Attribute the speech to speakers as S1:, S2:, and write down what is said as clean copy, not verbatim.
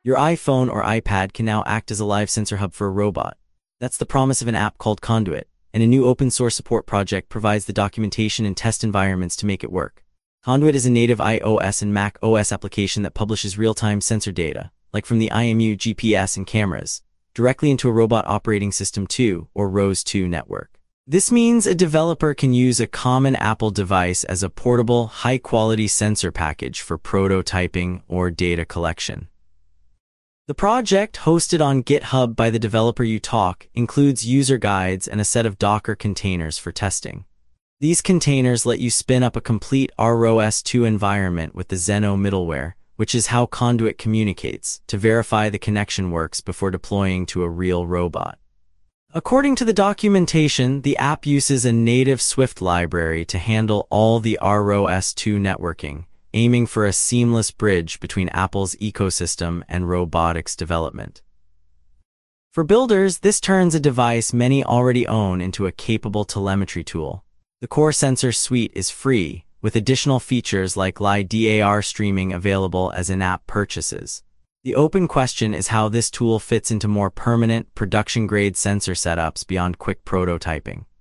S1: Your iPhone or iPad can now act as a live sensor hub for a robot. That's the promise of an app called Conduit, and a new open-source support project provides the documentation and test environments to make it work. Conduit is a native iOS and Mac OS application that publishes real-time sensor data, like from the IMU, GPS, and cameras, directly into a Robot Operating System 2 or ROS 2 network. This means a developer can use a common Apple device as a portable, high-quality sensor package for prototyping or data collection. The project, hosted on GitHub by the developer UTalk, includes user guides and a set of Docker containers for testing. These containers let you spin up a complete ROS 2 environment with the Zeno middleware, which is how Conduit communicates, to verify the connection works before deploying to a real robot. According to the documentation, the app uses a native Swift library to handle all the ROS 2 networking, aiming for a seamless bridge between Apple's ecosystem and robotics development. For builders, this turns a device many already own into a capable telemetry tool. The core sensor suite is free, with additional features like LiDAR streaming available as in-app purchases. The open question is how this tool fits into more permanent, production-grade sensor setups beyond quick prototyping.